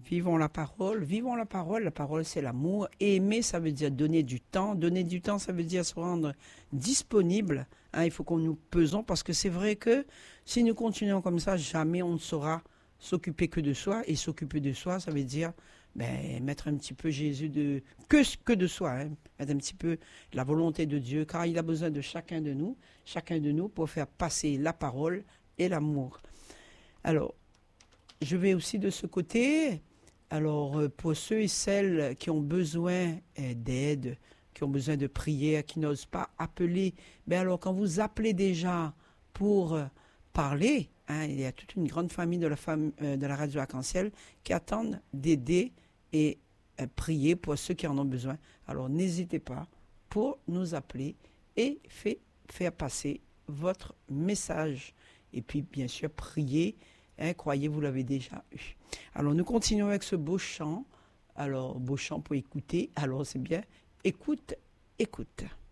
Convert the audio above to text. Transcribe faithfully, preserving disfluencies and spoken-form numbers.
Vivons la parole. Vivons la parole. La parole, c'est l'amour. Aimer, ça veut dire donner du temps. Donner du temps, ça veut dire se rendre disponible. Hein, il faut qu'on nous pesons parce que c'est vrai que si nous continuons comme ça, jamais on ne saura s'occuper que de soi. Et s'occuper de soi, ça veut dire ben, mettre un petit peu Jésus de... Que, que de soi. Hein, mettre un petit peu la volonté de Dieu. Car il a besoin de chacun de nous. Chacun de nous pour faire passer la parole et l'amour. Alors, je vais aussi de ce côté. Alors, pour ceux et celles qui ont besoin d'aide, qui ont besoin de prière, qui n'osent pas appeler, bien alors quand vous appelez déjà pour parler, hein, il y a toute une grande famille de la, femme, de la radio Arc-en-Ciel qui attendent d'aider et euh, prier pour ceux qui en ont besoin. Alors, n'hésitez pas pour nous appeler et fait, faire passer votre message. Et puis, bien sûr, prier. Hein, croyez, vous l'avez déjà eu. Alors, nous continuons avec ce beau chant. Alors, beau chant pour écouter. Alors, c'est bien. Écoute, écoute.